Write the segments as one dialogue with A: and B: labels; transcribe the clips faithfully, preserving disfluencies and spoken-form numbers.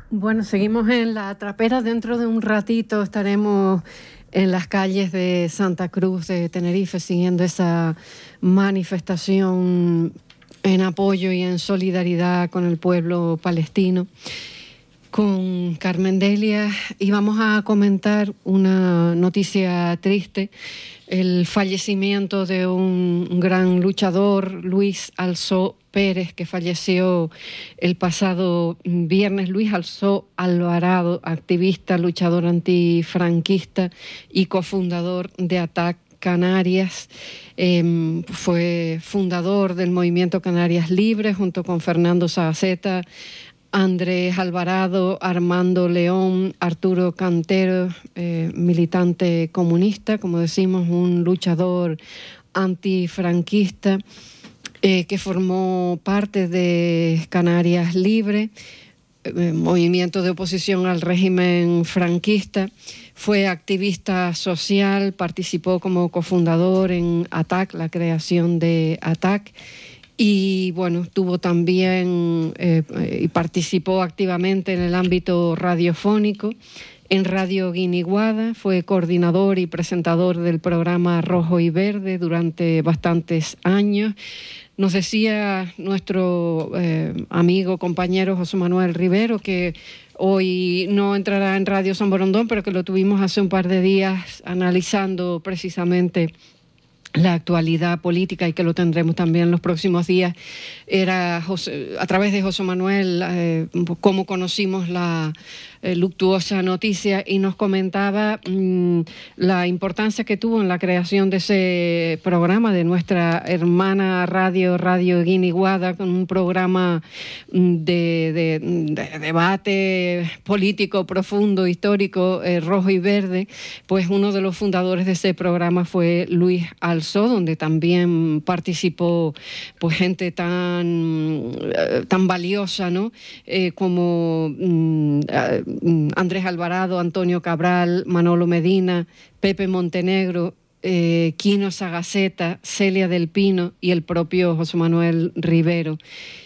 A: Bueno, seguimos en La Trapera. Dentro de un ratito estaremos en las calles de Santa Cruz de Tenerife siguiendo esa manifestación en apoyo y en solidaridad con el pueblo palestino, con Carmen Delia, y vamos a comentar una noticia triste: el fallecimiento de un gran luchador, Luis Alsó Pérez, que falleció el pasado viernes. Luis Alsó Alvarado, activista, luchador antifranquista y cofundador de ATAC Canarias. Eh, fue fundador del movimiento Canarias Libre junto con Fernando Sagaceta, Andrés Alvarado, Armando León, Arturo Cantero, eh, militante comunista, como decimos, un luchador antifranquista, eh, que formó parte de Canarias Libre, eh, movimiento de oposición al régimen franquista. Fue activista social, participó como cofundador en ATAC, la creación de ATAC. Y bueno, tuvo también eh, y participó activamente en el ámbito radiofónico. En Radio Guiniguada fue coordinador y presentador del programa Rojo y Verde durante bastantes años. Nos decía nuestro eh, amigo, compañero José Manuel Rivero, que hoy no entrará en Radio San Borondón, pero que lo tuvimos hace un par de días analizando precisamente la actualidad política, y que lo tendremos también los próximos días. Era José, a través de José Manuel, eh, cómo conocimos la eh, luctuosa noticia, y nos comentaba mmm, la importancia que tuvo en la creación de ese programa de nuestra hermana radio, Radio Guiniguada, con un programa de, de, de debate político profundo, histórico, eh, rojo y verde. Pues uno de los fundadores de ese programa fue Luis Alsó, donde también participó pues gente tan, tan valiosa, ¿no? Eh, como mm, Andrés Alvarado, Antonio Cabral, Manolo Medina, Pepe Montenegro, eh, Quino Sagaceta, Celia del Pino y el propio José Manuel Rivero.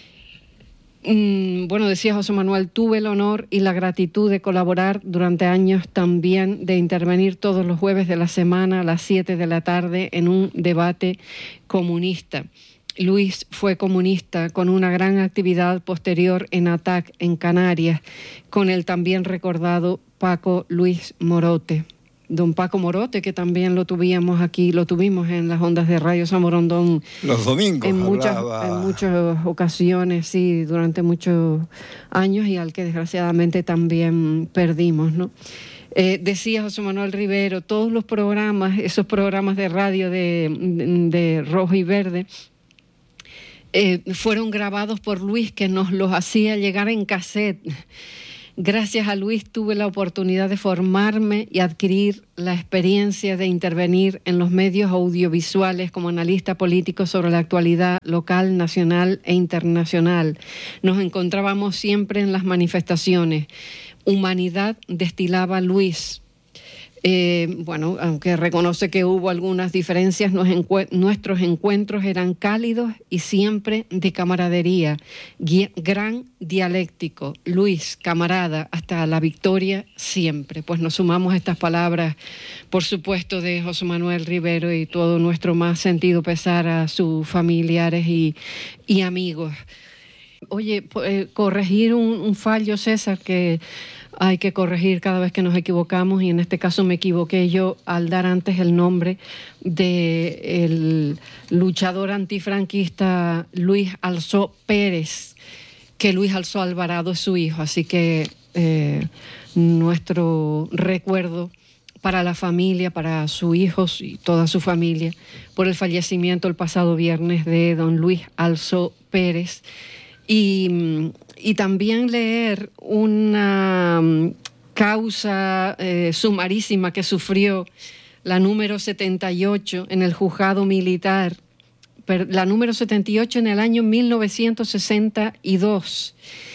A: Mm, bueno, decía José Manuel, tuve el honor y la gratitud de colaborar durante años también, de intervenir todos los jueves de la semana a las siete de la tarde en un debate comunista. Luis fue comunista, con una gran actividad posterior en ATAC en Canarias, con el también recordado Paco Luis Morote. Don Paco Morote, que también lo tuvimos aquí, lo tuvimos en las ondas de Radio San Borondón
B: los domingos,
A: en muchas, en muchas ocasiones, sí, durante muchos años, y al que desgraciadamente también perdimos, ¿no? Eh, decía José Manuel Rivero, todos los programas, esos programas de radio de, de, de Rojo y Verde, eh, fueron grabados por Luis, que nos los hacía llegar en cassette. Gracias a Luis tuve la oportunidad de formarme y adquirir la experiencia de intervenir en los medios audiovisuales como analista político sobre la actualidad local, nacional e internacional. Nos encontrábamos siempre en las manifestaciones. Humanidad destilaba Luis. Eh, bueno, aunque reconoce que hubo algunas diferencias, nos encue- nuestros encuentros eran cálidos y siempre de camaradería. Gui- gran dialéctico, Luis, camarada, hasta la victoria siempre. Pues nos sumamos a estas palabras, por supuesto, de José Manuel Rivero, y todo nuestro más sentido pesar a sus familiares y, y amigos. Oye, eh, corregir un, un fallo, César, que hay que corregir cada vez que nos equivocamos, y en este caso me equivoqué yo al dar antes el nombre del luchador antifranquista Luis Alsó Pérez, que Luis Alsó Alvarado es su hijo, así que eh, nuestro recuerdo para la familia, para sus hijos y toda su familia, por el fallecimiento el pasado viernes de don Luis Alsó Pérez. Y, y también leer una causa eh, sumarísima que sufrió la número setenta y ocho en el juzgado militar, la número setenta y ocho en el año mil novecientos sesenta y dos,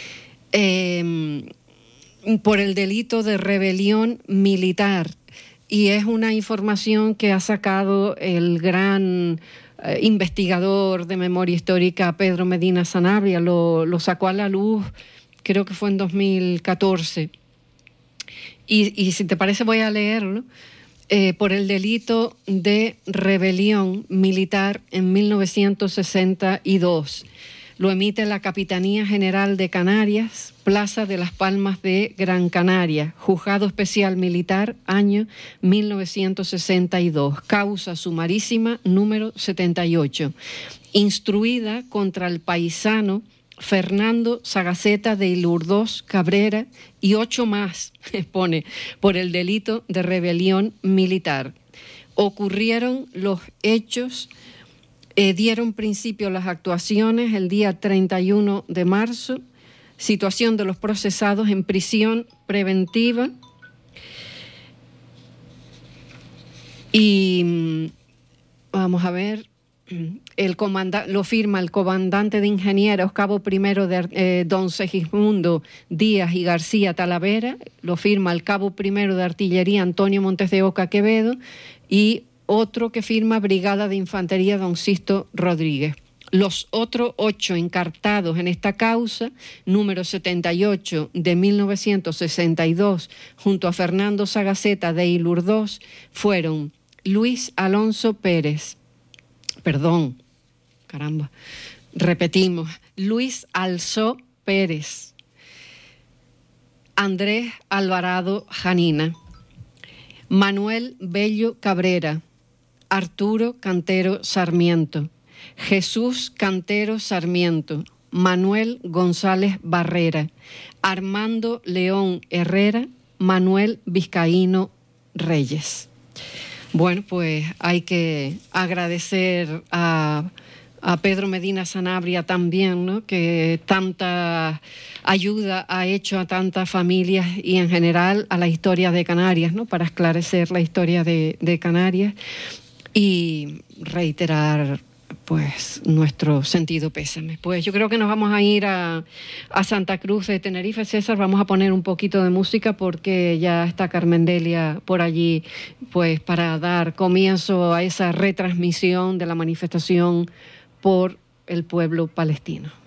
A: eh, por el delito de rebelión militar. Y es una información que ha sacado el gran eh, investigador de memoria histórica Pedro Medina Sanabria, lo, lo sacó a la luz creo que fue en dos mil catorce. Y, y si te parece voy a leerlo, eh, por el delito de rebelión militar en mil novecientos sesenta y dos. Lo emite la Capitanía General de Canarias, Plaza de las Palmas de Gran Canaria, Juzgado Especial Militar, año mil novecientos sesenta y dos, causa sumarísima número setenta y ocho, instruida contra el paisano Fernando Sagaceta de Ilurdós Cabrera y ocho más, pone, por el delito de rebelión militar. Ocurrieron los hechos... Eh, dieron principio las actuaciones el día treinta y uno de marzo, situación de los procesados en prisión preventiva y vamos a ver, el comanda- lo firma el comandante de ingenieros cabo primero de eh, don Segismundo Díaz y García Talavera, lo firma el cabo primero de artillería Antonio Montes de Oca Quevedo y otro que firma Brigada de Infantería don Sisto Rodríguez. Los otros ocho encartados en esta causa, número setenta y ocho de mil novecientos sesenta y dos, junto a Fernando Sagaceta de Ilurdós, fueron Luis Alonso Pérez, perdón, caramba, repetimos, Luis Alzó Pérez, Andrés Alvarado Janina, Manuel Bello Cabrera, Arturo Cantero Sarmiento, Jesús Cantero Sarmiento, Manuel González Barrera, Armando León Herrera, Manuel Vizcaíno Reyes. Bueno, pues hay que agradecer a, a Pedro Medina Sanabria también, ¿no?, que tanta ayuda ha hecho a tantas familias y en general a la historia de Canarias, ¿no?, para esclarecer la historia de, de Canarias. Y reiterar pues nuestro sentido pésame. Pues yo creo que nos vamos a ir a, a Santa Cruz de Tenerife. César, vamos a poner un poquito de música porque ya está Carmen Delia por allí, pues para dar comienzo a esa retransmisión de la manifestación por el pueblo palestino.